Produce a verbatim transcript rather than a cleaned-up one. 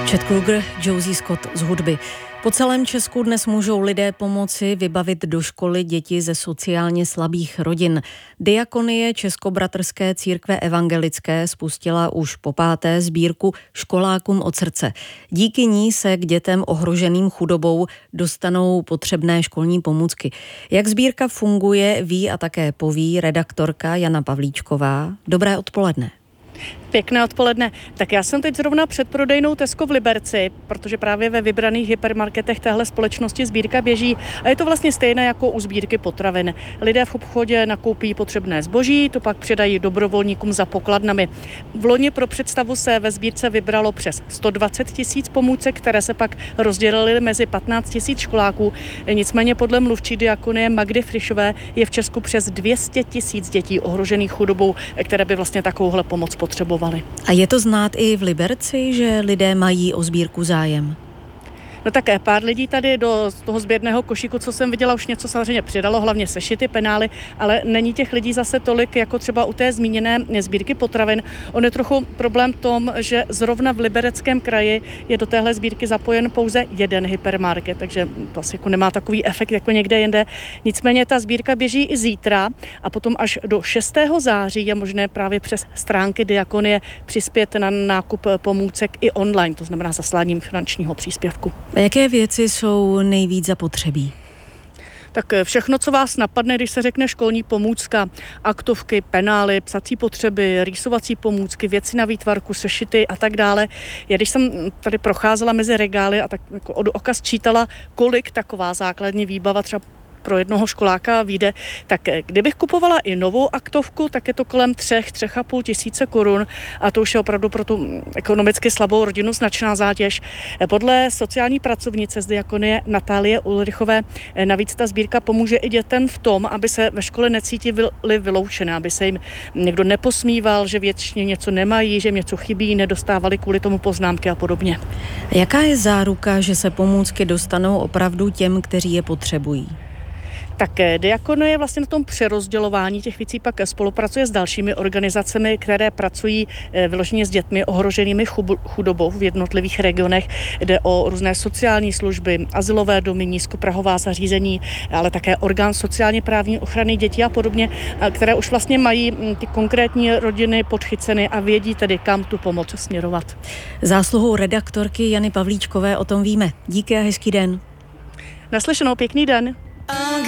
Chet Kruger, Josie Scott z hudby. Po celém Česku dnes můžou lidé pomoci vybavit do školy děti ze sociálně slabých rodin. Diakonie Českobratrské církve evangelické spustila už po páté sbírku Školákům od srdce. Díky ní se k dětem ohroženým chudobou dostanou potřebné školní pomůcky. Jak sbírka funguje, ví a také poví redaktorka Jana Pavlíčková. Dobré odpoledne. Pěkné odpoledne. Tak já jsem teď zrovna před prodejnou Tesco v Liberci, protože právě ve vybraných hypermarketech téhle společnosti sbírka běží a je to vlastně stejné jako u sbírky potravin. Lidé v obchodě nakoupí potřebné zboží, to pak předají dobrovolníkům za pokladnami. V loni pro představu se ve sbírce vybralo přes sto dvacet tisíc pomůcek, které se pak rozdělily mezi patnáct tisíc školáků. Nicméně podle mluvčí diakonie Magdy Frišové je v Česku přes dvě stě tisíc dětí ohrožených chudobou, které by vlastně takovouhle pomoc potřebovaly. A je to znát i v Liberci, že lidé mají o sbírku zájem? No tak pár lidí tady do toho sběrného košíku, co jsem viděla, už něco samozřejmě přidalo, hlavně sešity, penály, ale není těch lidí zase tolik, jako třeba u té zmíněné sbírky potravin. On je trochu problém v tom, že zrovna v Libereckém kraji je do téhle sbírky zapojen pouze jeden hypermarket, takže to asi jako nemá takový efekt jako někde jinde. Nicméně ta sbírka běží i zítra a potom až do šestého září je možné právě přes stránky diakonie přispět na nákup pomůcek i online, to znamená zasláním finančního příspěvku. A jaké věci jsou nejvíc zapotřebí? Tak všechno, co vás napadne, když se řekne školní pomůcka, aktovky, penály, psací potřeby, rýsovací pomůcky, věci na výtvarku, sešity a tak dále. Já když jsem tady procházela mezi regály a tak jako od oka sčítala, kolik taková základní výbava třeba pro jednoho školáka vyjde, tak kdybych kupovala i novou aktovku, tak je to kolem třech, třech a půl tisíce korun a to už je opravdu pro tu ekonomicky slabou rodinu značná zátěž. Podle sociální pracovnice z diakonie Natálie Ulrichové navíc ta sbírka pomůže i dětem v tom, aby se ve škole necítili vyloučené, aby se jim někdo neposmíval, že většině něco nemají, že jim něco chybí, nedostávali kvůli tomu poznámky a podobně. Jaká je záruka, že se pomůcky dostanou opravdu těm, kteří je potřebují? Tak diakonie vlastně na tom přerozdělování těch věcí pak spolupracuje s dalšími organizacemi, které pracují vyloženě s dětmi ohroženými chudobou v jednotlivých regionech. Jde o různé sociální služby, azylové domy, nízkoprahová zařízení, ale také orgán sociálně právní ochrany dětí a podobně, které už vlastně mají ty konkrétní rodiny podchyceny a vědí tedy, kam tu pomoc směrovat. Zásluhou redaktorky Jany Pavlíčkové o tom víme. Díky a hezký den. Naslyšenou, pěkný den.